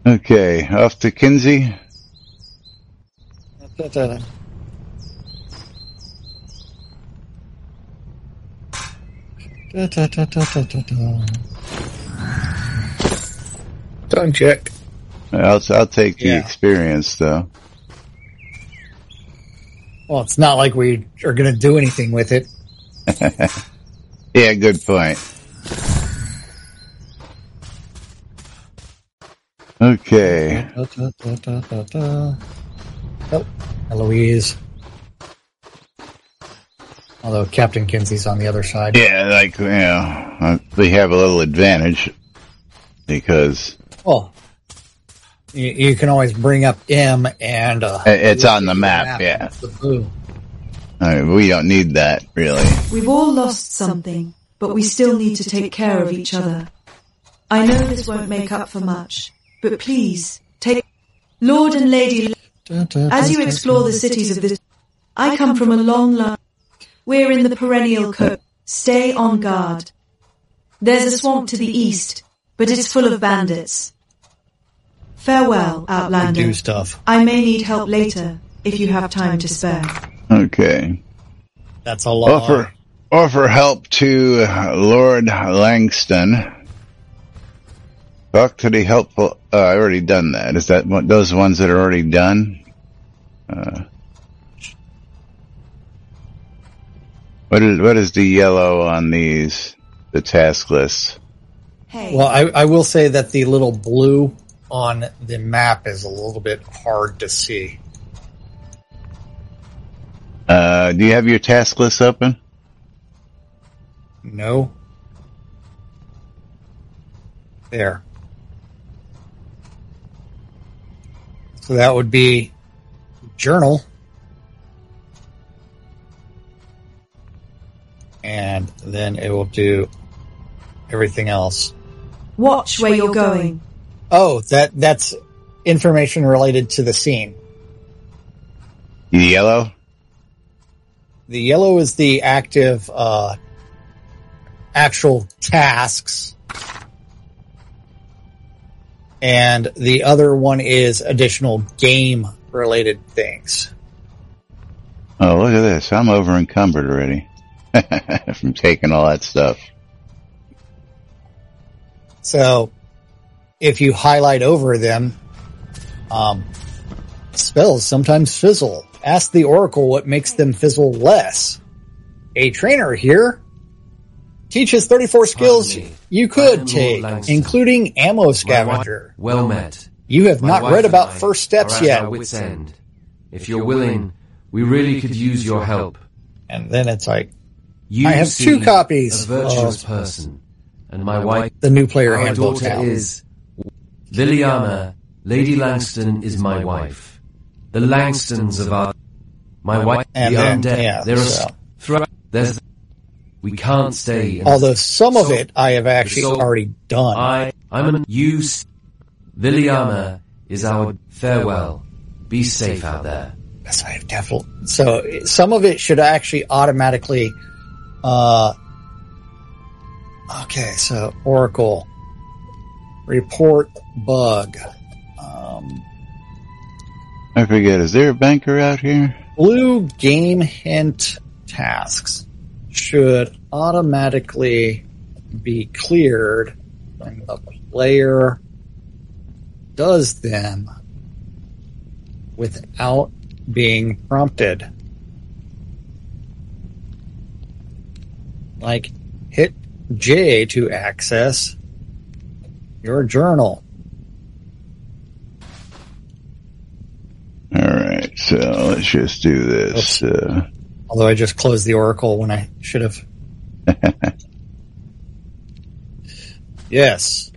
Okay, off to Kinsey. Time check. I'll take the experience, though. Well, it's not like we are going to do anything with it. Yeah, good point. Okay. Oh, Eloise. Although Captain Kinsey's on the other side. Yeah, they have a little advantage because... Well, you can always bring up M and... it's on the map, yeah. We don't need that, really. We've all lost something, but we still need to take care of each other. I know this won't make up for much, but please, take... Lord and Lady... As you explore the cities of this... I come from a long line. We're in the perennial coast. Stay on guard. There's a swamp to the east, but it's full of bandits. Farewell, Outlander. Do stuff. I may need help later, if you have time to spare. Okay. That's a lot. Offer help to Lord Langston. Talk to the helpful... I already done that. Is that those ones that are already done? What is the yellow on these, the task list? Hey. Well, I will say that the little blue on the map is a little bit hard to see. Do you have your task list open? No. There. So that would be journal. And then it will do everything else. Watch where you're going. Oh, that's information related to the scene. The yellow? The yellow is the active, actual tasks. And the other one is additional game-related things. Oh, look at this. I'm over encumbered already. From taking all that stuff. So, if you highlight over them, spells sometimes fizzle. Ask the Oracle what makes them fizzle less. A trainer here teaches 34 skills you could take, including Ammo Scavenger. Well met. You have not read about first steps yet. Wit's end. If you're willing, we really could use your help. And then it's like, You I have 2 copies a virtuous of person, and my wife, the new player our handbook daughter now. is Liliana. Lady Langston is my wife. The Langstons of my wife, And the then, undead. We can't stay. Although some of it I have actually already done. I'm an use. Liliana is our farewell. Be safe out there. Yes, I have definitely. So some of it should actually automatically. Okay, so Oracle report bug. I forget. Is there a banker out here? Blue game hint tasks should automatically be cleared when the player does them without being prompted. Like, hit J to access your journal. Alright, so let's just do this. Although I just closed the Oracle when I should have. Yes.